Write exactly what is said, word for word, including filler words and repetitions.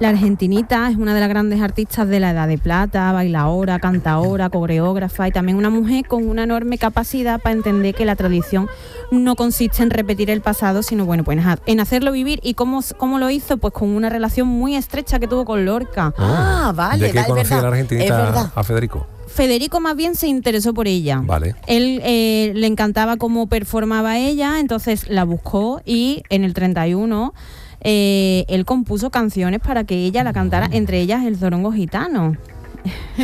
La argentinita es una de las grandes artistas de la Edad de Plata, bailaora, cantaora, coreógrafa y también una mujer con una enorme capacidad para entender que la tradición no consiste en repetir el pasado, sino bueno, pues en hacerlo vivir. ¿Y cómo, cómo lo hizo? Pues con una relación muy estrecha que tuvo con Lorca. Ah, vale. ¿De qué da, conocía la argentinita a Federico? Federico más bien se interesó por ella. Vale. Él eh, le encantaba cómo performaba ella, entonces la buscó y en el treinta y uno eh, él compuso canciones para que ella la cantara, entre ellas El Zorongo Gitano.